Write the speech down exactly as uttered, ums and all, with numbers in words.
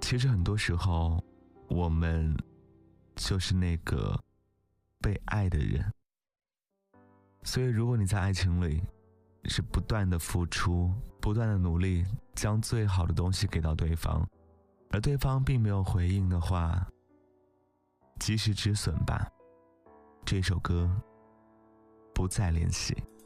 其实很多时候我们就是那个被爱的人。所以如果你在爱情里是不断的付出，不断的努力，将最好的东西给到对方，而对方并没有回应的话，及时止损吧。这首歌不再联系。